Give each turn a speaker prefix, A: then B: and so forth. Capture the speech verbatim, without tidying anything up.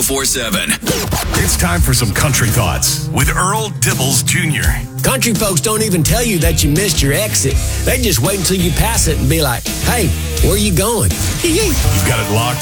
A: four seven.
B: It's time for some country thoughts with Earl Dibbles Junior
C: Country folks don't even tell you that you missed your exit. They just wait until you pass it and be like, hey, where are you going?
B: You've got it locked